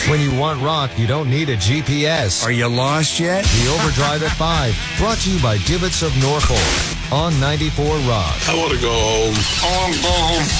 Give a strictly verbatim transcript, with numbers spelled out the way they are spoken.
When you want rock, you don't need a G P S. Are you lost yet? The Overdrive at five, brought to you by Divots of Norfolk on ninety-four Rock. I want to go home. I want to go home.